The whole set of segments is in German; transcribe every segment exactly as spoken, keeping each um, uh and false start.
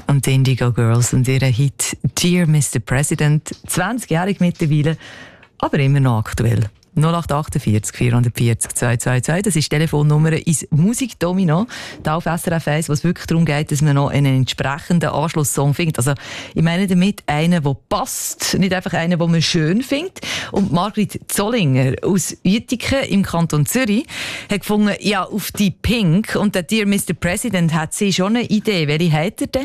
und die Indigo Girls und ihren Hit «Dear Mister President», zwanzigjährig mittlerweile, aber immer noch aktuell. null acht achtundvierzig vierhundertvierzig zweihundertzweiundzwanzig, das ist die Telefonnummer ins Musikdomino, da auf S R F eins, wo es wirklich darum geht, dass man noch einen entsprechenden Anschlusssong findet. Also ich meine damit einen, der passt, nicht einfach einen, den man schön findet. Und Margrit Zollinger aus Uetiken im Kanton Zürich hat gefunden, ja, auf die Pink und der «Dear Mister President» hat sie schon eine Idee. Welche hat er denn?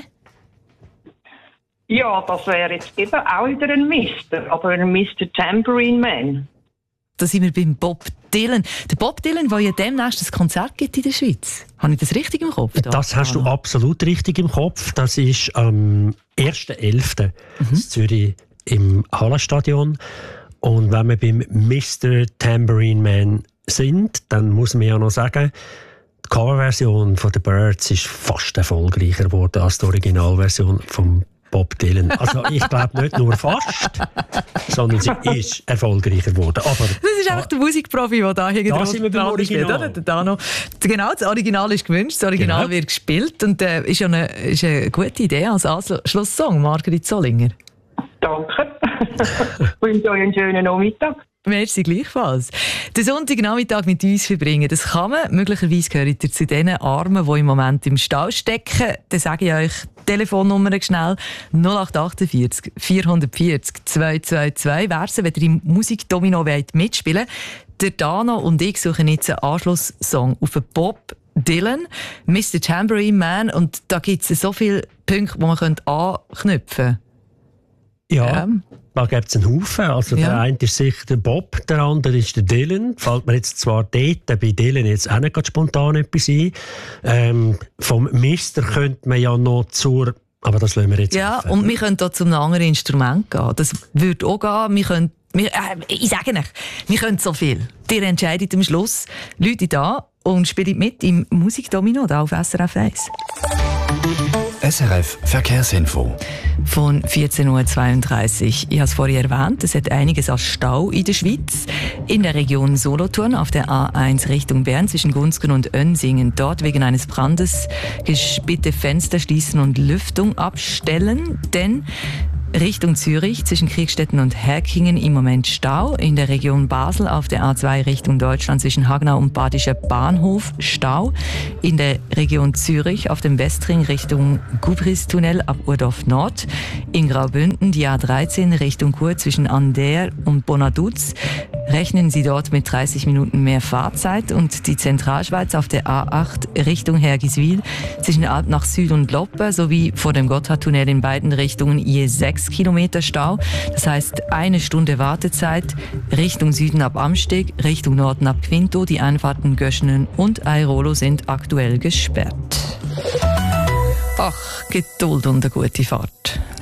Ja, das wäre jetzt eben auch wieder ein Mister, aber ein Mister Tambourine Man. Da sind wir beim Bob Dylan. Der Bob Dylan, der ja demnächst ein Konzert gibt in der Schweiz. Habe ich das richtig im Kopf? Da? Das hast du absolut richtig im Kopf. Das ist am ersten elften Mhm. in Zürich im Hallenstadion. Und wenn wir beim Mister Tambourine Man sind, dann muss man ja noch sagen, die Coverversion von The Birds ist fast erfolgreicher geworden als die Originalversion vom Bob Dylan. Also ich glaube nicht nur fast, sondern sie ist erfolgreicher geworden. Aber das ist einfach der Musikprofi, der da hier da sind wir beim Original. Spielt, da noch. Genau, das Original ist gewünscht, das Original genau. wird gespielt und äh, ist ja eine, ist eine gute Idee als Anschlusssong, Margrit Zollinger. Danke. Ich wünsche euch einen schönen Nachmittag. Merci gleichfalls. Den Sonntagnachmittag mit uns verbringen, das kann man. Möglicherweise gehört ihr zu den Armen, die im Moment im Stau stecken. Dann sage ich euch die Telefonnummer schnell. null acht achtundvierzig vierhundertvierzig zweihundertzweiundzwanzig. Wär's, wenn ihr im Musikdomino mitspielen wollt. Der Dano und ich suchen jetzt einen Anschlusssong auf einen Bob Dylan, Mister Tambourine Man. Und da gibt es so viele Punkte, die man anknüpfen könnte. Ja, ähm. da gibt es einen Haufen. Also ja. Der eine ist sicher der Bob, der andere ist der Dylan. Fällt mir jetzt zwar dort bei Dylan jetzt auch nicht spontan etwas ein. Ähm, vom Mister könnte man ja noch zur... Aber das lassen wir jetzt Ja, offen. Und wir können hier zu einem anderen Instrument gehen. Das würde auch gehen. Wir können, wir, äh, ich sage euch, wir können so viel. Ihr entscheidet am Schluss. Leute da und spielt mit im Musikdomino da auf S R F eins. S R F Verkehrsinfo. Von vierzehn Uhr zweiunddreißig. Ich habe es vorhin erwähnt, es hat einiges an Stau in der Schweiz. In der Region Solothurn auf der A eins Richtung Bern zwischen Gunzgen und Önsingen. Dort wegen eines Brandes bitte Fenster schließen und Lüftung abstellen. Denn Richtung Zürich zwischen Kriegstetten und Herkingen im Moment Stau. In der Region Basel auf der A zwei Richtung Deutschland zwischen Hagenau und Badischer Bahnhof Stau. In der Region Zürich auf dem Westring Richtung Gubristunnel ab Urdorf Nord. In Graubünden die A dreizehn Richtung Chur zwischen Ander und Bonaduz. Rechnen Sie dort mit dreißig Minuten mehr Fahrzeit. Und die Zentralschweiz auf der A acht Richtung Hergiswil zwischen Alpnach Süd und Loppe sowie vor dem Gotthardtunnel in beiden Richtungen je sechs Kilometer Stau. Das heißt eine Stunde Wartezeit. Richtung Süden ab Amsteg, Richtung Norden ab Quinto. Die Einfahrten Göschenen und Airolo sind aktuell gesperrt. Ach, Geduld und eine gute Fahrt.